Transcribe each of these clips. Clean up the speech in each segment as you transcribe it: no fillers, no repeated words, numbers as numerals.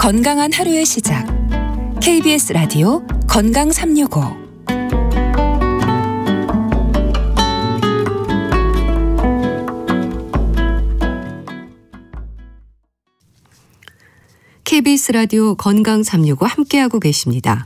건강한 하루의 시작. KBS 라디오 건강 365. KBS 라디오 건강 365 함께하고 계십니다.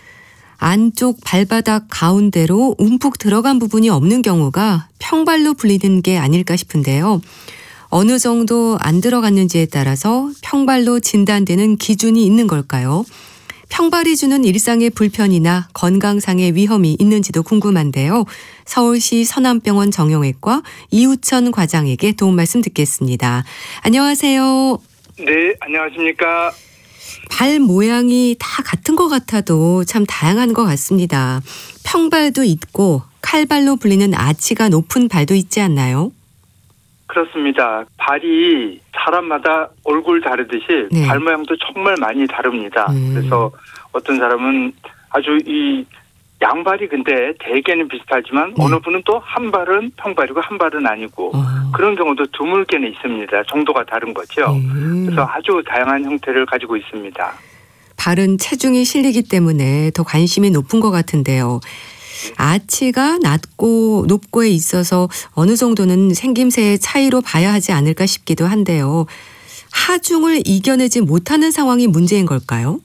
안쪽 발바닥 가운데로 움푹 들어간 부분이 없는 경우가 평발로 불리는 게 아닐까 싶은데요. 어느 정도 안 들어갔는지에 따라서 평발로 진단되는 기준이 있는 걸까요? 평발이 주는 일상의 불편이나 건강상의 위험이 있는지도 궁금한데요. 서울시 서남병원 정형외과 이우천 과장에게 도움 말씀 듣겠습니다. 안녕하세요. 네, 안녕하십니까. 발 모양이 다 같은 것 같아도 참 다양한 것 같습니다. 평발도 있고 칼발로 불리는 아치가 높은 발도 있지 않나요? 그렇습니다. 발이 사람마다 얼굴 다르듯이 네. 발 모양도 정말 많이 다릅니다. 그래서 어떤 사람은 아주 이 양발이 근데 대개는 비슷하지만 어느 분은 또 한 발은 평발이고 한 발은 아니고 그런 경우도 드물게는 있습니다. 정도가 다른 거죠. 그래서 아주 다양한 형태를 가지고 있습니다. 발은 체중이 실리기 때문에 더 관심이 높은 것 같은데요. 아치가 낮고 높고에 있어서 어느 정도는 생김새의 차이로 봐야 하지 않을까 싶기도 한데요. 하중을 이겨내지 못하는 상황이 문제인 걸까요?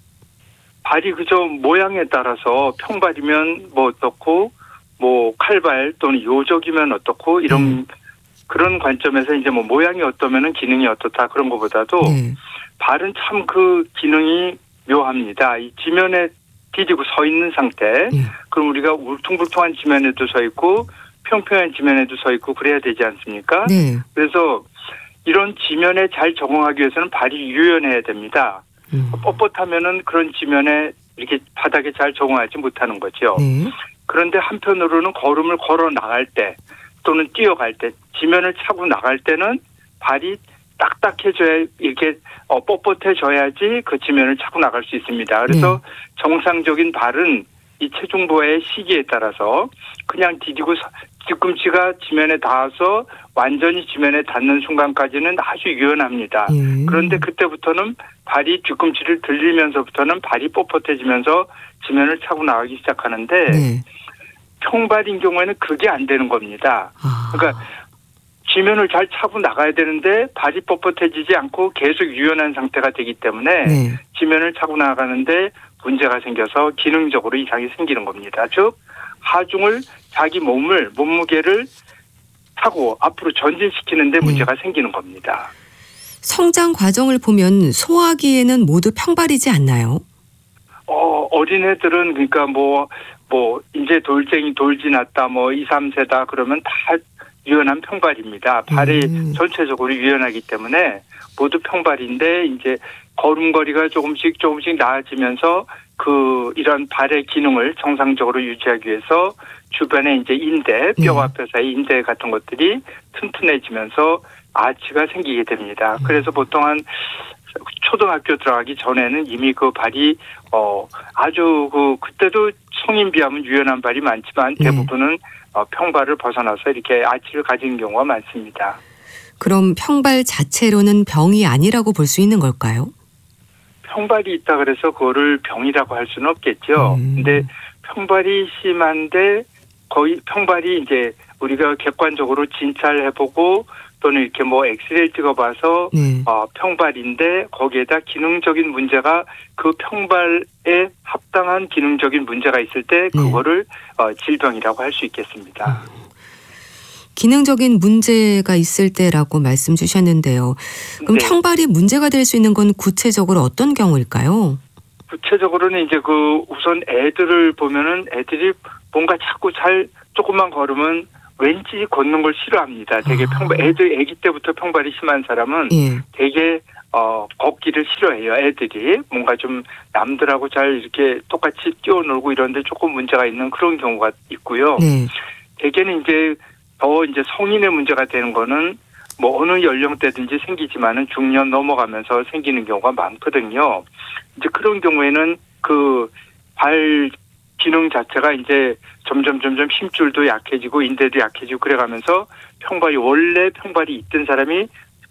발이 그저 모양에 따라서 평발이면 뭐 어떻고 뭐 칼발 또는 요적이면 어떻고 이런 그런 관점에서 이제 뭐 모양이 어떠면은 기능이 어떻다 그런 것보다도 발은 참 그 기능이 묘합니다. 이 지면에 디디고 서 있는 상태. 그럼 우리가 울퉁불퉁한 지면에도 서 있고 평평한 지면에도 서 있고 그래야 되지 않습니까? 그래서 이런 지면에 잘 적응하기 위해서는 발이 유연해야 됩니다. 뻣뻣하면은 그런 지면에 이렇게 바닥에 잘 적응하지 못하는 거죠. 그런데 한편으로는 걸음을 걸어 나갈 때 또는 뛰어갈 때 지면을 차고 나갈 때는 발이 딱딱해져야 이렇게 뻣뻣해져야지 그 지면을 차고 나갈 수 있습니다. 그래서 정상적인 발은 이 체중보의 시기에 따라서 그냥 디디고 뒤꿈치가 지면에 닿아서 완전히 지면에 닿는 순간까지는 아주 유연합니다. 그런데 그때부터는 발이 뒤꿈치를 들리면서부터는 발이 뻣뻣해지면서 지면을 차고 나가기 시작하는데 평발인 경우에는 그게 안 되는 겁니다. 그러니까 지면을 잘 차고 나가야 되는데 발이 뻣뻣해지지 않고 계속 유연한 상태가 되기 때문에 지면을 차고 나가는데 문제가 생겨서 기능적으로 이상이 생기는 겁니다. 즉 하중을 자기 몸무게를 타고 앞으로 전진시키는데 문제가 생기는 겁니다. 성장 과정을 보면 소아기에는 모두 평발이지 않나요? 어린애들은 그러니까 뭐 이제 돌 지났다 뭐 2, 3세다 그러면 다 유연한 평발입니다. 발이 전체적으로 유연하기 때문에 모두 평발인데 이제 걸음걸이가 조금씩 나아지면서 이런 발의 기능을 정상적으로 유지하기 위해서 주변에 이제 인대, 뼈와 뼈 사이 인대 같은 것들이 튼튼해지면서 아치가 생기게 됩니다. 그래서 보통 한 초등학교 들어가기 전에는 이미 그 발이 아주 그때도 성인 비하면 유연한 발이 많지만 대부분은 평발을 벗어나서 이렇게 아치를 가진 경우가 많습니다. 그럼 평발 자체로는 병이 아니라고 볼 수 있는 걸까요? 평발이 있다 그래서 그거를 병이라고 할 수는 없겠죠. 근데 평발이 심한데 거의 평발이 이제 우리가 객관적으로 진찰해보고 또는 이렇게 뭐 엑스레이를 찍어봐서 평발인데 거기에다 기능적인 문제가 그 평발에 합당한 기능적인 문제가 있을 때 그거를 질병이라고 할 수 있겠습니다. 기능적인 문제가 있을 때라고 말씀 주셨는데요. 그럼 평발이 문제가 될 수 있는 건 구체적으로 어떤 경우일까요? 구체적으로는 이제 우선 애들을 보면은 애들이 뭔가 자꾸 조금만 걸으면 왠지 걷는 걸 싫어합니다. 되게 애기 때부터 평발이 심한 사람은 되게 걷기를 싫어해요. 애들이 뭔가 좀 남들하고 잘 이렇게 똑같이 뛰어놀고 이런데 조금 문제가 있는 그런 경우가 있고요. 대개는 이제 성인의 문제가 되는 거는 뭐 어느 연령대든지 생기지만은 중년 넘어가면서 생기는 경우가 많거든요. 이제 그런 경우에는 발 기능 자체가 이제 점점 힘줄도 약해지고 인대도 약해지고 그래가면서 원래 평발이 있던 사람이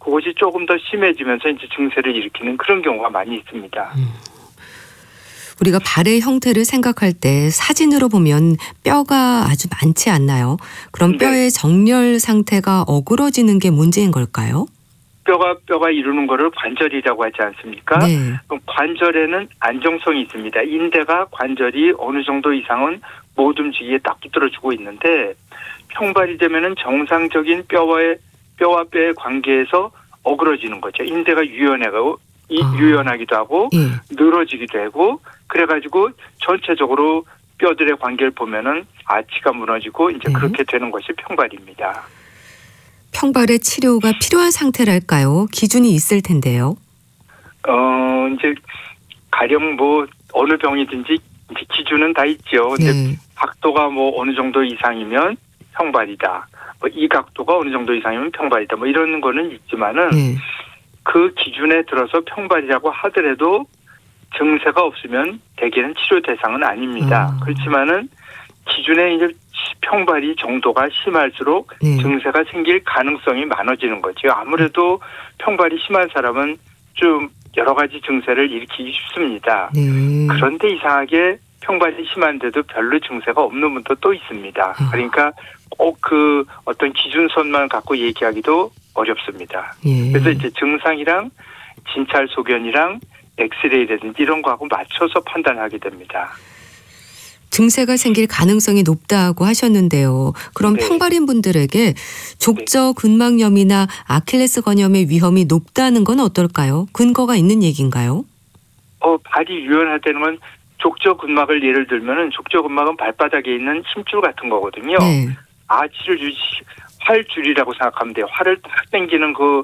그것이 조금 더 심해지면서 이제 증세를 일으키는 그런 경우가 많이 있습니다. 우리가 발의 형태를 생각할 때 사진으로 보면 뼈가 아주 많지 않나요? 그럼 네. 뼈의 정렬 상태가 어그러지는 게 문제인 걸까요? 뼈가 이루는 거를 관절이라고 하지 않습니까? 네. 그럼 관절에는 안정성이 있습니다. 인대가 관절이 어느 정도 이상은 못 움직이게 딱 붙들어주고 있는데 평발이 되면은 정상적인 뼈와 뼈의 관계에서 어그러지는 거죠. 인대가 유연하기도 하고 예. 늘어지기도 하고 그래가지고 전체적으로 뼈들의 관계를 보면은 아치가 무너지고 이제 네. 그렇게 되는 것이 평발입니다. 평발의 치료가 필요한 상태랄까요? 기준이 있을 텐데요. 이제 가령 뭐 어느 병이든지 이제 기준은 다 있죠. 근데 네. 각도가 뭐 어느 정도 이상이면 평발이다. 뭐 이 각도가 어느 정도 이상이면 평발이다. 뭐 이런 거는 있지만은 네. 그 기준에 들어서 평발이라고 하더라도 증세가 없으면 대개는 치료 대상은 아닙니다. 그렇지만은 기준에 이제 평발이 정도가 심할수록 네. 증세가 생길 가능성이 많아지는 거죠. 아무래도 평발이 심한 사람은 좀 여러 가지 증세를 일으키기 쉽습니다. 네. 그런데 이상하게 평발이 심한데도 별로 증세가 없는 분도 또 있습니다. 그러니까 꼭 그 어떤 기준선만 갖고 얘기하기도 어렵습니다. 예. 그래서 이제 증상이랑 진찰 소견이랑 엑스레이라든지 이런 거하고 맞춰서 판단하게 됩니다. 증세가 생길 가능성이 높다고 하셨는데요. 그럼 네. 평발인 분들에게 족저근막염이나 아킬레스건염의 위험이 높다는 건 어떨까요? 근거가 있는 얘기인가요? 발이 유연하다는 건 족저근막을 예를 들면은 족저근막은 발바닥에 있는 힘줄 같은 거거든요. 네. 아치를 활줄이라고 생각하면 돼요. 활을 딱 당기는 그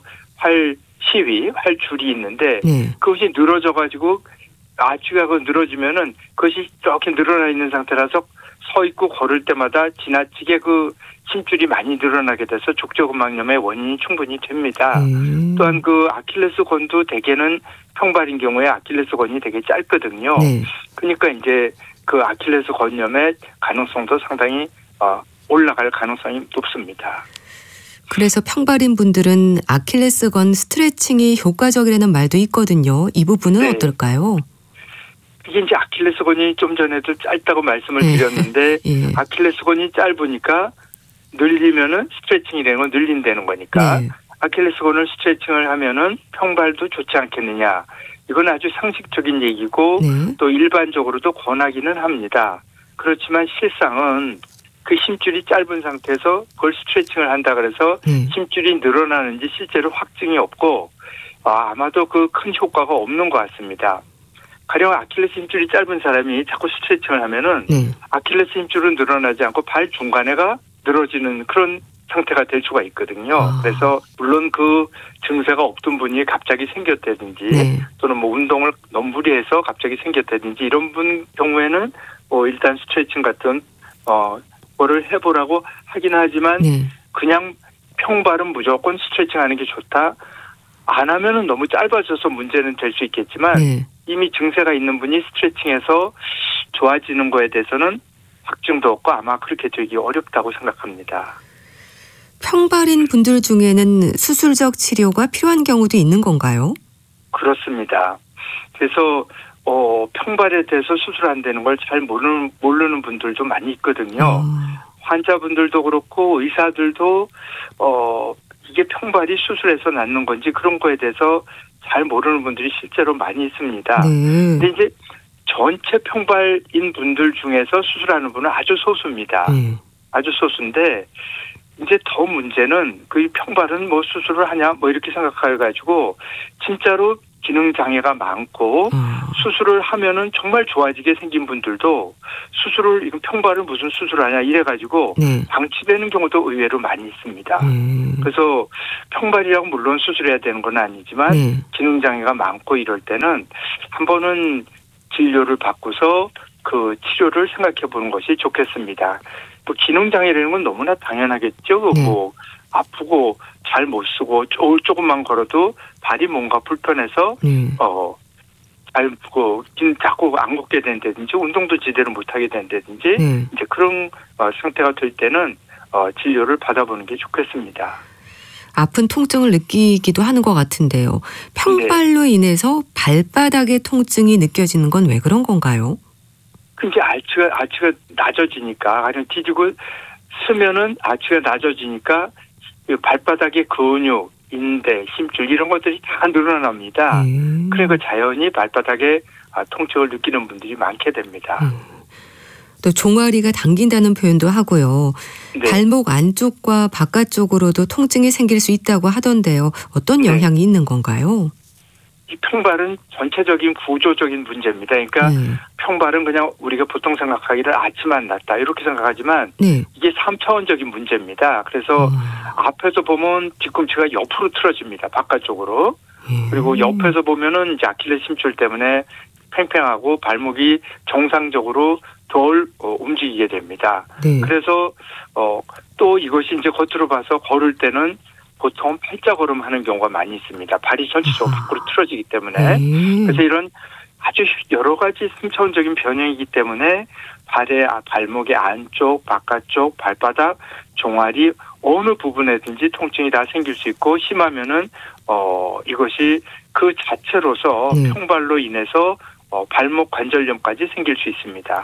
활줄이 있는데 네. 그것이 늘어져가지고 아치가 늘어지면은 그것이 이렇게 늘어나 있는 상태라서 서 있고 걸을 때마다 지나치게 그 힘줄이 많이 늘어나게 돼서 족저근막염의 원인이 충분히 됩니다. 또한 그 아킬레스건도 대개는 평발인 경우에 아킬레스건이 되게 짧거든요. 네. 그러니까 이제 그 아킬레스건염의 가능성도 상당히 올라갈 가능성이 높습니다. 그래서 평발인 분들은 아킬레스건 스트레칭이 효과적이라는 말도 있거든요. 이 부분은 네. 어떨까요? 이게 이제 아킬레스건이 좀 전에도 짧다고 말씀을 네. 드렸는데 예. 아킬레스건이 짧으니까 늘리면은 스트레칭이라는 건 늘린다는 거니까 네. 아킬레스건을 스트레칭을 하면은 평발도 좋지 않겠느냐. 이건 아주 상식적인 얘기고 네. 또 일반적으로도 권하기는 합니다. 그렇지만 실상은 그 힘줄이 짧은 상태에서 그걸 스트레칭을 한다 그래서 네. 힘줄이 늘어나는지 실제로 확증이 없고 아마도 그 큰 효과가 없는 것 같습니다. 가령 아킬레스 힘줄이 짧은 사람이 자꾸 스트레칭을 하면은 네. 아킬레스 힘줄은 늘어나지 않고 발 중간에가 늘어지는 그런 상태가 될 수가 있거든요. 그래서 물론 그 증세가 없던 분이 갑자기 생겼다든지 네. 또는 뭐 운동을 너무 무리해서 갑자기 생겼다든지 이런 분 경우에는 일단 스트레칭 같은 거를 해보라고 하긴 하지만 네. 그냥 평발은 무조건 스트레칭 하는 게 좋다. 안 하면은 너무 짧아져서 문제는 될 수 있겠지만 네. 이미 증세가 있는 분이 스트레칭해서 좋아지는 거에 대해서는 확증도 없고 아마 그렇게 되기 어렵다고 생각합니다. 평발인 분들 중에는 수술적 치료가 필요한 경우도 있는 건가요? 그렇습니다. 그래서 평발에 대해서 수술 안 되는 걸 잘 모르는 분들도 많이 있거든요. 환자분들도 그렇고 의사들도 이게 평발이 수술해서 낫는 건지 그런 거에 대해서 잘 모르는 분들이 실제로 많이 있습니다. 네. 근데 이제 전체 평발인 분들 중에서 수술하는 분은 아주 소수입니다. 네. 아주 소수인데 이제 더 문제는 그 평발은 뭐 수술을 하냐 뭐 이렇게 생각해가지고 진짜로 기능 장애가 많고 수술을 하면은 정말 좋아지게 생긴 분들도 수술을 이거 평발은 무슨 수술하냐 이래가지고 네. 방치되는 경우도 의외로 많이 있습니다. 그래서 평발이라고 물론 수술해야 되는 건 아니지만 네. 기능 장애가 많고 이럴 때는 한 번은 진료를 받고서 그 치료를 생각해 보는 것이 좋겠습니다. 또 기능 장애라는 건 너무나 당연하겠죠. 네. 뭐 아프고 잘 못 쓰고 조금만 걸어도 발이 뭔가 불편해서 자꾸 안 걷게 된다든지 운동도 제대로 못 하게 된다든지 네. 이제 그런 상태가 될 때는 진료를 받아보는 게 좋겠습니다. 아픈 통증을 느끼기도 하는 것 같은데요. 평발로 인해서 발바닥의 통증이 느껴지는 건 왜 그런 건가요? 그게 아치가 낮아지니까, 가령 뒤지고 쓰면은 아치가 낮아지니까 발바닥의 근육, 인대, 힘줄 이런 것들이 다 늘어납니다. 그러니까 자연히 발바닥에 통증을 느끼는 분들이 많게 됩니다. 또 종아리가 당긴다는 표현도 하고요. 네. 발목 안쪽과 바깥쪽으로도 통증이 생길 수 있다고 하던데요. 어떤 네. 영향이 있는 건가요? 이 평발은 전체적인 구조적인 문제입니다. 그러니까 평발은 그냥 우리가 보통 생각하기를 아치만 났다 이렇게 생각하지만 네. 이게 3차원적인 문제입니다. 그래서 앞에서 보면 뒤꿈치가 옆으로 틀어집니다. 바깥쪽으로. 그리고 옆에서 보면은 이제 아킬레스 힘줄 때문에 팽팽하고 발목이 정상적으로 덜 움직이게 됩니다. 네. 그래서 또 이것이 이제 겉으로 봐서 걸을 때는 보통 팔자걸음 하는 경우가 많이 있습니다. 발이 전체적으로 밖으로 틀어지기 때문에. 그래서 이런 아주 여러 가지 3차원적인 변형이기 때문에 발목의 안쪽, 바깥쪽, 발바닥, 종아리 어느 부분에든지 통증이 다 생길 수 있고 심하면은 이것이 그 자체로서 네. 평발로 인해서 발목 관절염까지 생길 수 있습니다.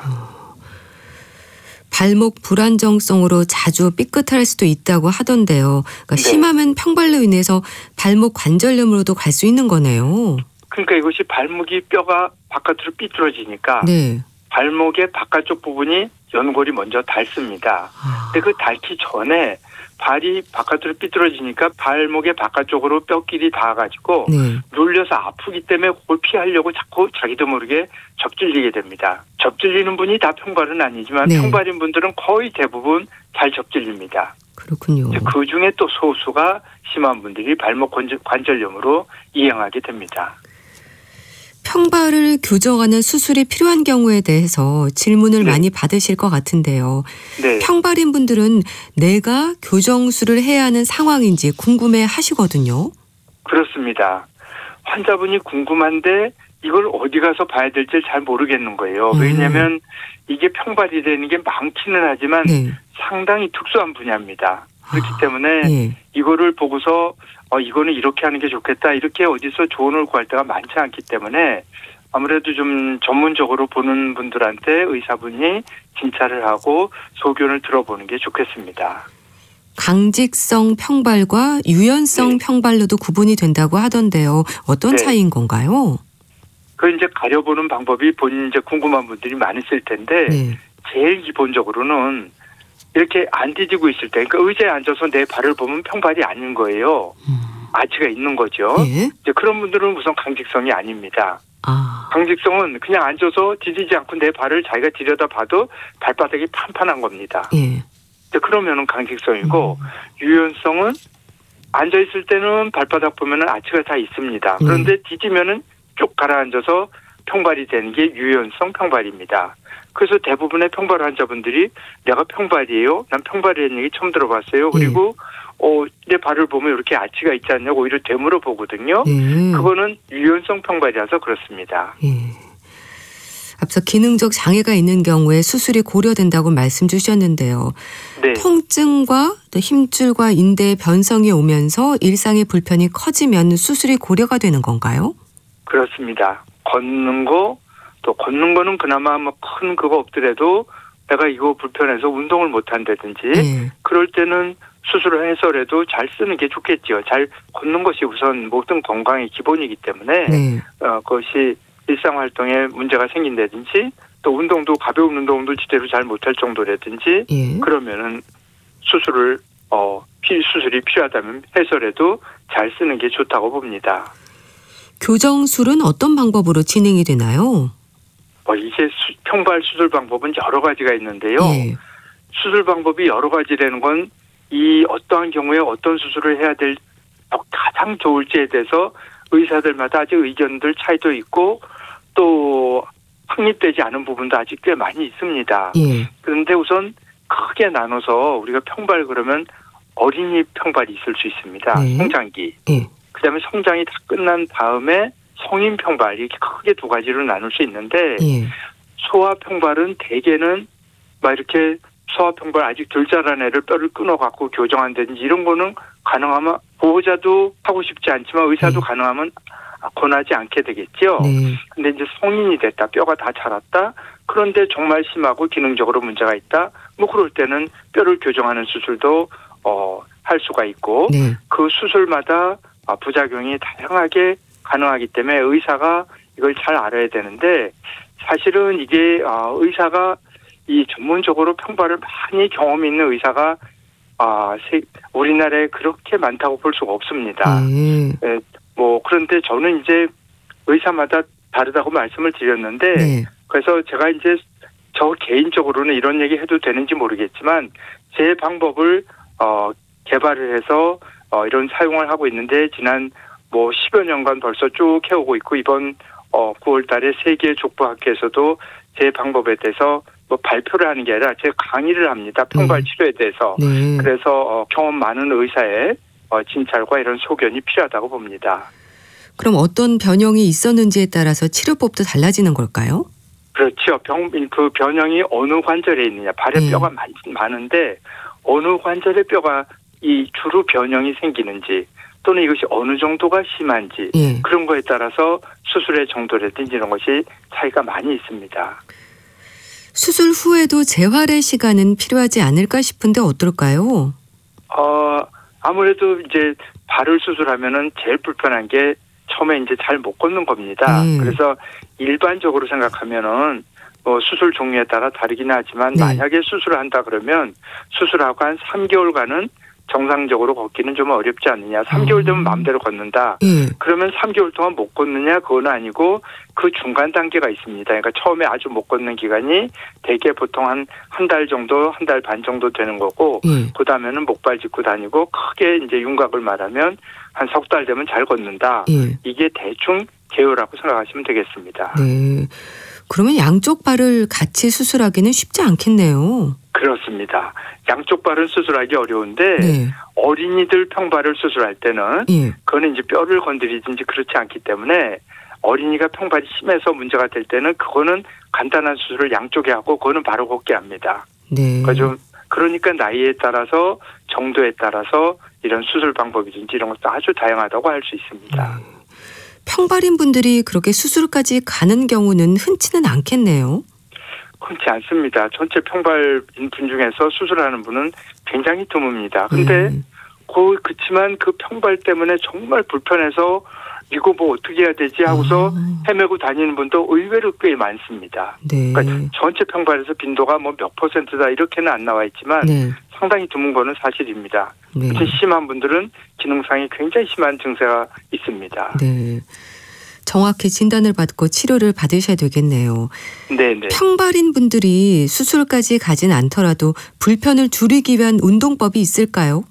발목 불안정성으로 자주 삐끗할 수도 있다고 하던데요. 그러니까 네. 심하면 평발로 인해서 발목 관절염으로도 갈 수 있는 거네요. 그러니까 이것이 발목이 뼈가 바깥으로 삐뚤어지니까 네. 발목의 바깥쪽 부분이 연골이 먼저 닳습니다. 근데 그 닳기 전에 발이 바깥으로 삐뚤어지니까 발목의 바깥쪽으로 뼈끼리 닿아가지고 네. 눌려서 아프기 때문에 그걸 피하려고 자꾸 자기도 모르게 접질리게 됩니다. 접질리는 분이 다 평발은 아니지만 네. 평발인 분들은 거의 대부분 잘 접질립니다. 그렇군요. 그 중에 또 소수가 심한 분들이 발목 관절염으로 이행하게 됩니다. 평발을 교정하는 수술이 필요한 경우에 대해서 질문을 네. 많이 받으실 것 같은데요. 네. 평발인 분들은 내가 교정술을 해야 하는 상황인지 궁금해 하시거든요. 그렇습니다. 환자분이 궁금한데 이걸 어디 가서 봐야 될지 잘 모르겠는 거예요. 왜냐하면 이게 평발이 되는 게 많기는 하지만 네. 상당히 특수한 분야입니다. 그렇기 때문에 네. 이거를 보고서 이거는 이렇게 하는 게 좋겠다 이렇게 어디서 조언을 구할 때가 많지 않기 때문에 아무래도 좀 전문적으로 보는 분들한테 의사분이 진찰을 하고 소견을 들어보는 게 좋겠습니다. 강직성 평발과 유연성 네. 평발로도 구분이 된다고 하던데요. 어떤 네. 차이인 건가요? 그 이제 가려보는 방법이 본인 이제 궁금한 분들이 많으실 텐데 네. 제일 기본적으로는 이렇게 안 뒤지고 있을 때, 그러니까 의자에 앉아서 내 발을 보면 평발이 아닌 거예요. 아치가 있는 거죠. 네. 이제 그런 분들은 우선 강직성이 아닙니다. 아. 강직성은 그냥 앉아서 디디지 않고 내 발을 자기가 들여다봐도 발바닥이 판판한 겁니다. 예. 이제 그러면은 강직성이고 유연성은 앉아 있을 때는 발바닥 보면은 아치가 다 있습니다. 그런데 뒤지면은 쭉 가라앉아서 평발이 되는 게 유연성 평발입니다. 그래서 대부분의 평발 환자분들이 내가 평발이에요? 난 평발이라는 얘기 처음 들어봤어요. 그리고 내 발을 보면 이렇게 아치가 있지 않냐고 오히려 되물어 보거든요. 그거는 유연성 평발이라서 그렇습니다. 예. 앞서 기능적 장애가 있는 경우에 수술이 고려된다고 말씀 주셨는데요. 네. 통증과 또 힘줄과 인대의 변성이 오면서 일상의 불편이 커지면 수술이 고려가 되는 건가요? 그렇습니다. 걷는 거는 그나마 뭐 큰 그거 없더라도 내가 이거 불편해서 운동을 못 한다든지 그럴 때는 수술을 해서라도 잘 쓰는 게 좋겠죠. 잘 걷는 것이 우선 모든 건강의 기본이기 때문에 그것이 일상활동에 문제가 생긴다든지 또 운동도 가벼운 운동도 제대로 잘 못할 정도라든지 그러면은 수술이 필요하다면 해서라도 잘 쓰는 게 좋다고 봅니다. 교정술은 어떤 방법으로 진행이 되나요? 이제 평발 수술 방법은 여러 가지가 있는데요. 수술 방법이 여러 가지라는 건 이 어떠한 경우에 어떤 수술을 해야 될 가장 좋을지에 대해서 의사들마다 아직 의견들 차이도 있고 또 확립되지 않은 부분도 아직 꽤 많이 있습니다. 그런데 우선 크게 나눠서 우리가 평발 그러면 어린이 평발이 있을 수 있습니다. 성장기. 그다음에 성장이 다 끝난 다음에 성인 평발 이렇게 크게 두 가지로 나눌 수 있는데 소아 평발은 대개는 막 이렇게 소아 평발 아직 덜 자란 애를 뼈를 끊어갖고 교정한다든지 이런 거는 가능하면 보호자도 하고 싶지 않지만 의사도 네. 가능하면 권하지 않게 되겠죠. 네. 근데 이제 성인이 됐다, 뼈가 다 자랐다. 그런데 정말 심하고 기능적으로 문제가 있다. 뭐 그럴 때는 뼈를 교정하는 수술도 할 수가 있고 네. 그 수술마다 부작용이 다양하게 가능하기 때문에 의사가 이걸 잘 알아야 되는데 사실은 이게 의사가 이 전문적으로 평발을 많이 경험이 있는 의사가 우리나라에 그렇게 많다고 볼 수가 없습니다. 네. 뭐 그런데 저는 이제 의사마다 다르다고 말씀을 드렸는데 네. 그래서 제가 이제 저 개인적으로는 이런 얘기 해도 되는지 모르겠지만 제 방법을 개발을 해서 이런 사용을 하고 있는데 지난 뭐 10여 년간 벌써 쭉 해오고 있고 이번 9월 달에 세계 족부학회에서도 제 방법에 대해서 뭐 발표를 하는 게 아니라 제가 강의를 합니다. 평발 치료에 대해서. 네. 그래서 경험 많은 의사의 진찰과 이런 소견이 필요하다고 봅니다. 그럼 어떤 변형이 있었는지에 따라서 치료법도 달라지는 걸까요? 그렇죠. 그 변형이 어느 관절에 있느냐. 발에 네. 뼈가 많은데 어느 관절에 뼈가 이 주로 변형이 생기는지 또는 이것이 어느 정도가 심한지 예. 그런 거에 따라서 수술의 정도라든지 이런 것이 차이가 많이 있습니다. 수술 후에도 재활의 시간은 필요하지 않을까 싶은데 어떨까요? 아무래도 이제 발을 수술하면은 제일 불편한 게 처음에 이제 잘 못 걷는 겁니다. 그래서 일반적으로 생각하면은 수술 종류에 따라 다르긴 하지만 네. 만약에 수술을 한다 그러면 수술하고 한 3개월간은 정상적으로 걷기는 좀 어렵지 않느냐. 3개월 되면 마음대로 걷는다. 예. 그러면 3개월 동안 못 걷느냐? 그건 아니고 그 중간 단계가 있습니다. 그러니까 처음에 아주 못 걷는 기간이 대개 보통 한 달 정도, 한 달 반 정도 되는 거고 예. 그다음에는 목발 짚고 다니고 크게 이제 윤곽을 말하면 한 석 달 되면 잘 걷는다. 예. 이게 대충 개요라고 생각하시면 되겠습니다. 네. 그러면 양쪽 발을 같이 수술하기는 쉽지 않겠네요. 그렇습니다. 양쪽 발은 수술하기 어려운데 네. 어린이들 평발을 수술할 때는 예. 그거는 이제 뼈를 건드리든지 그렇지 않기 때문에 어린이가 평발이 심해서 문제가 될 때는 그거는 간단한 수술을 양쪽에 하고 그거는 바로 걷게 합니다. 네. 그러니까 나이에 따라서 정도에 따라서 이런 수술 방법이든지 이런 것도 아주 다양하다고 할 수 있습니다. 평발인 분들이 그렇게 수술까지 가는 경우는 흔치는 않겠네요. 흔치 않습니다. 전체 평발인 분 중에서 수술하는 분은 굉장히 드뭅니다. 근데 그렇지만 그 평발 때문에 정말 불편해서 이거 뭐 어떻게 해야 되지 하고서 헤매고 다니는 분도 의외로 꽤 많습니다. 네. 그러니까 전체 평발에서 빈도가 뭐 몇 %다 이렇게는 안 나와 있지만 네. 상당히 드문 거는 사실입니다. 네. 특히 심한 분들은 기능상이 굉장히 심한 증세가 있습니다. 네. 정확히 진단을 받고 치료를 받으셔야 되겠네요. 네네. 평발인 분들이 수술까지 가진 않더라도 불편을 줄이기 위한 운동법이 있을까요?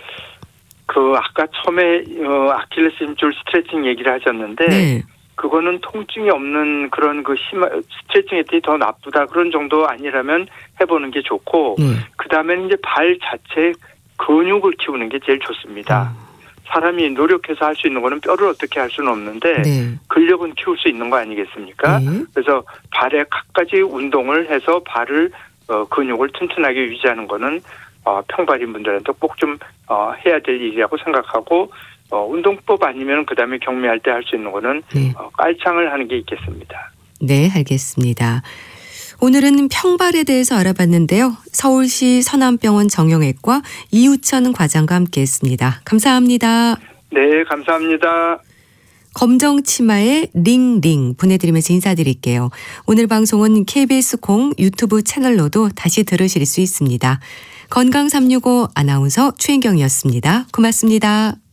아까 처음에 아킬레스 힘줄 스트레칭 얘기를 하셨는데 네. 그거는 통증이 없는 그런 스트레칭 했더니 더 나쁘다 그런 정도 아니라면 해보는 게 좋고 그다음에는 이제 발 자체 근육을 키우는 게 제일 좋습니다. 사람이 노력해서 할 수 있는 거는 뼈를 어떻게 할 수는 없는데 근력은 키울 수 있는 거 아니겠습니까? 그래서 발에 갖가지 운동을 해서 발을 근육을 튼튼하게 유지하는 거는 평발인 분들한테 꼭 좀 해야 될 일이라고 생각하고 운동법 아니면 그다음에 경미할 때 할 수 있는 거는 깔창을 하는 게 있겠습니다. 네, 알겠습니다. 오늘은 평발에 대해서 알아봤는데요. 서울시 서남병원 정형외과 이우천 과장과 함께했습니다. 감사합니다. 네, 감사합니다. 검정치마의 링링 보내드리면서 인사드릴게요. 오늘 방송은 KBS 공 유튜브 채널로도 다시 들으실 수 있습니다. 건강365 아나운서 최인경이었습니다. 고맙습니다.